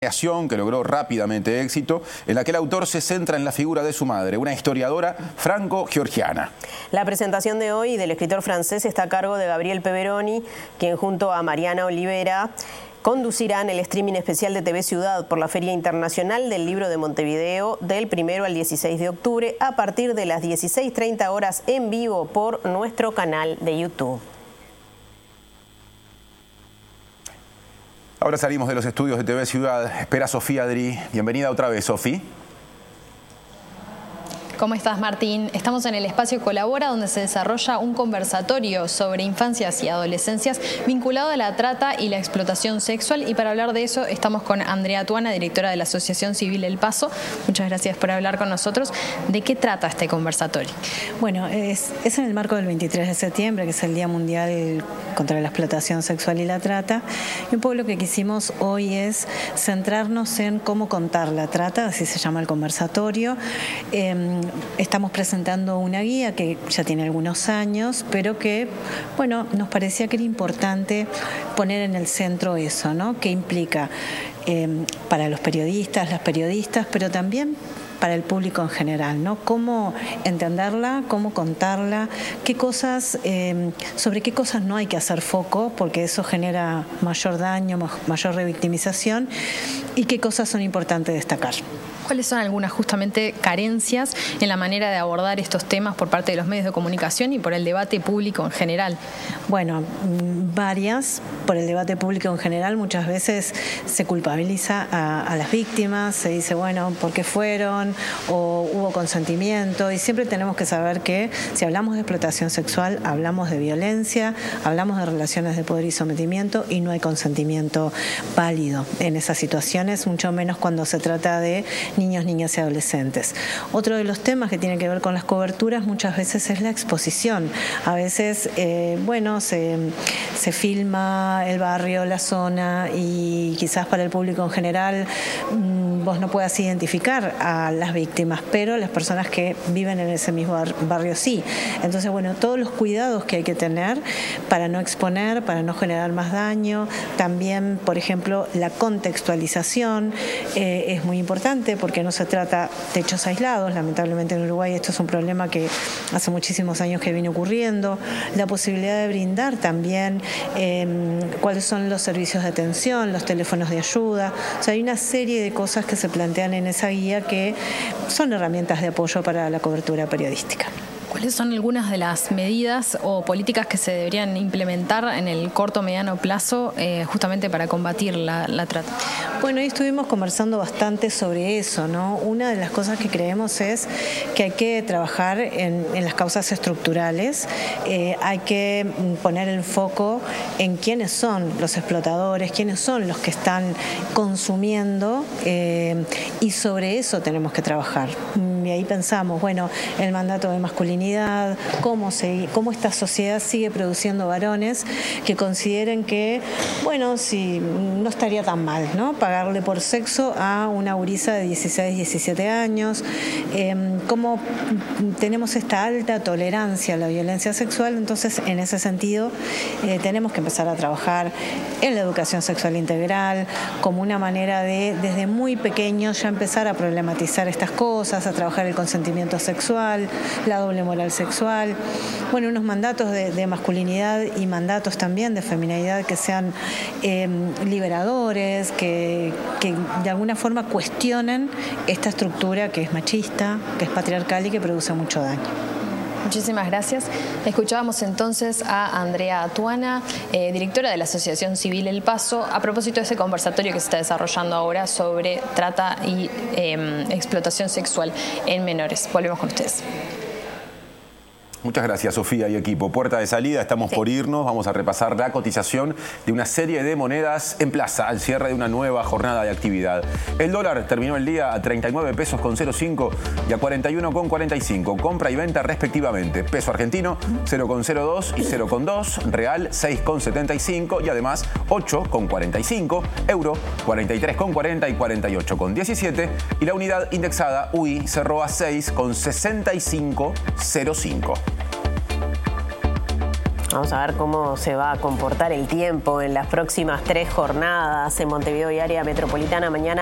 Que logró rápidamente éxito, en la que el autor se centra en la figura de su madre, una historiadora franco-georgiana. La presentación de hoy del escritor francés está a cargo de Gabriel Peveroni, quien junto a Mariana Olivera conducirán el streaming especial de TV Ciudad por la Feria Internacional del Libro de Montevideo del 1 al 16 de octubre a partir de las 16:30 horas en vivo por nuestro canal de YouTube. Ahora salimos de los estudios de TV Ciudad. Espera Sofía Adri. Bienvenida otra vez, Sofi. ¿Cómo estás, Martín? Estamos en el espacio Colabora, donde se desarrolla un conversatorio sobre infancias y adolescencias vinculado a la trata y la explotación sexual. Y para hablar de eso estamos con Andrea Tuana, directora de la Asociación Civil El Paso. Muchas gracias por hablar con nosotros. ¿De qué trata este conversatorio? Bueno, es en el marco del 23 de septiembre, que es el Día Mundial contra la Explotación Sexual y la Trata. Y un poco lo que quisimos hoy es centrarnos en cómo contar la trata, así se llama el conversatorio. Estamos presentando una guía que ya tiene algunos años, pero que, bueno, nos parecía que era importante poner en el centro eso, ¿no? ¿Qué implica para los periodistas, las periodistas, pero también para el público en general, ¿no? Cómo entenderla, cómo contarla, qué cosas, sobre qué cosas no hay que hacer foco, porque eso genera mayor daño, mayor revictimización, y qué cosas son importantes destacar. ¿Cuáles son algunas justamente carencias en la manera de abordar estos temas por parte de los medios de comunicación y por el debate público en general? Bueno, varias. Por el debate público en general muchas veces se culpabiliza a las víctimas, se dice, bueno, ¿por qué fueron? O hubo consentimiento, y siempre tenemos que saber que si hablamos de explotación sexual, hablamos de violencia, hablamos de relaciones de poder y sometimiento, y no hay consentimiento válido en esas situaciones, mucho menos cuando se trata de niños, niñas y adolescentes. Otro de los temas que tiene que ver con las coberturas muchas veces es la exposición. A veces, se filma el barrio, la zona, y quizás para el público en general vos no puedas identificar a las víctimas, pero las personas que viven en ese mismo barrio sí. Entonces, bueno, todos los cuidados que hay que tener para no exponer, para no generar más daño. También, por ejemplo, la contextualización es muy importante, porque no se trata de hechos aislados. Lamentablemente en Uruguay esto es un problema que hace muchísimos años que viene ocurriendo. La posibilidad de brindar también cuáles son los servicios de atención, los teléfonos de ayuda. O sea, hay una serie de cosas que se plantean en esa guía que son herramientas de apoyo para la cobertura periodística. ¿Cuáles son algunas de las medidas o políticas que se deberían implementar en el corto o mediano plazo justamente para combatir la trata? Bueno, hoy estuvimos conversando bastante sobre eso, ¿no? Una de las cosas que creemos es que hay que trabajar en las causas estructurales, hay que poner el foco en quiénes son los explotadores, quiénes son los que están consumiendo, y sobre eso tenemos que trabajar. Y ahí pensamos, bueno, el mandato de masculinidad, cómo esta sociedad sigue produciendo varones que consideren que, bueno, si no estaría tan mal, ¿no? Pagarle por sexo a una gurisa de 16, 17 años, cómo tenemos esta alta tolerancia a la violencia sexual. Entonces, en ese sentido, tenemos que empezar a trabajar en la educación sexual integral como una manera de, desde muy pequeños, ya empezar a problematizar estas cosas, a trabajar el consentimiento sexual, la doble moral sexual, bueno, unos mandatos de masculinidad y mandatos también de feminidad que sean liberadores, que de alguna forma cuestionen esta estructura que es machista, que es patriarcal y que produce mucho daño. Muchísimas gracias. Escuchábamos entonces a Andrea Tuana, directora de la Asociación Civil El Paso, a propósito de ese conversatorio que se está desarrollando ahora sobre trata y explotación sexual en menores. Volvemos con ustedes. Muchas gracias, Sofía y equipo. Puerta de salida, estamos por irnos. Vamos a repasar la cotización de una serie de monedas en plaza al cierre de una nueva jornada de actividad. El dólar terminó el día a 39 pesos con 0,5 y a 41 con 45. Compra y venta respectivamente. Peso argentino 0,02 y 0,2. Real 6,75 y además 8,45. Euro 43,40 y 48,17. Y la unidad indexada UI cerró a 6,6505. Vamos a ver cómo se va a comportar el tiempo en las próximas 3 jornadas en Montevideo y área metropolitana. Mañana